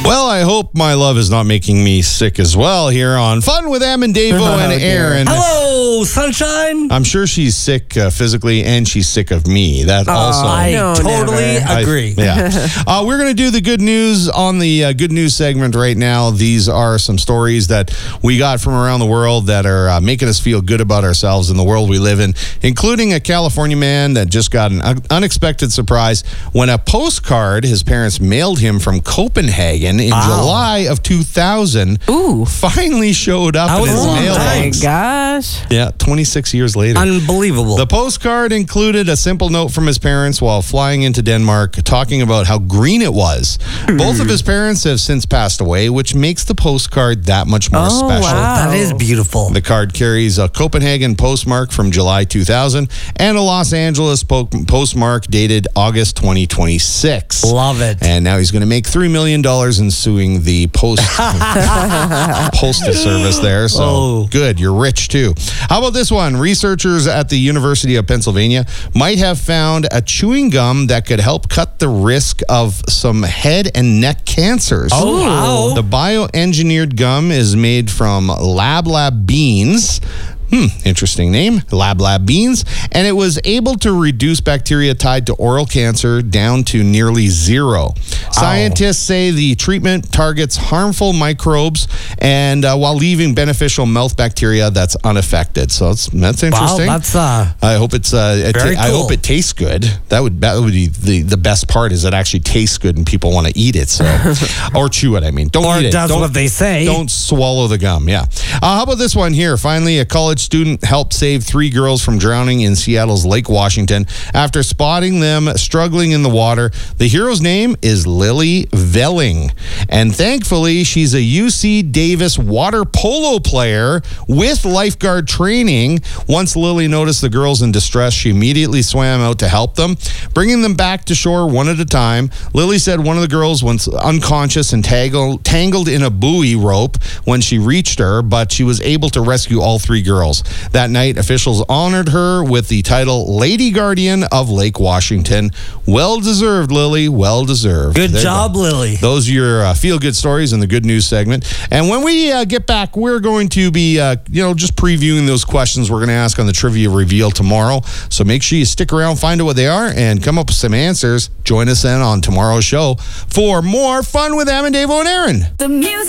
Well, I hope my love is not making me sick as well here on Fun with Em and Davo and Aaron. Hello, sunshine. I'm sure she's sick physically and she's sick of me. That also. I totally agree. We're going to do the good news on the good news segment right now. These are some stories that we got from around the world that are making us feel good about ourselves in the world we live in, including a California man that just got an unexpected surprise when a postcard his parents mailed him from Copenhagen in July of 2000 finally showed up in his mailbox. Oh my gosh. Yeah, 26 years later. Unbelievable. The postcard included a simple note from his parents while flying into Denmark talking about how green it was. Both of his parents have since passed away, which makes the postcard that much more special. Wow. That is beautiful. The card carries a Copenhagen postmark from July 2000 and a Los Angeles postmark dated August 2026. Love it. And now he's going to make $3 million in suing the postal service there. So good. You're rich too. How about this one? Researchers at the University of Pennsylvania might have found a chewing gum that could help cut the risk of some head and neck cancers. Oh, wow. The bioengineered gum is made from Lab beans. Interesting name, Lab beans. And it was able to reduce bacteria tied to oral cancer down to nearly zero. Scientists say the treatment targets harmful microbes and while leaving beneficial mouth bacteria that's unaffected. So that's interesting. Wow, that's I hope it's very I cool. hope it tastes good. That would be the best part is it actually tastes good and people want to eat it. So or chew it. I mean, don't eat it. Does what they say. Don't swallow the gum. Yeah. How about this one here? Finally, a college student helped save 3 girls from drowning in Seattle's Lake Washington after spotting them struggling in the water. The hero's name is Lily Velling, and thankfully she's a UC Davis water polo player with lifeguard training. Once Lily noticed the girls in distress, she immediately swam out to help them, bringing them back to shore one at a time. Lily said one of the girls was unconscious and tangled in a buoy rope when she reached her, but she was able to rescue all 3 girls. That night, officials honored her with the title Lady Guardian of Lake Washington. Well deserved, Lily. Well deserved. Good job, Lily. Those are your feel-good stories in the good news segment. And when we get back, we're going to be, just previewing those questions we're going to ask on the trivia reveal tomorrow. So make sure you stick around, find out what they are, and come up with some answers. Join us then on tomorrow's show for more Fun with Em and Davo and Aaron. The music.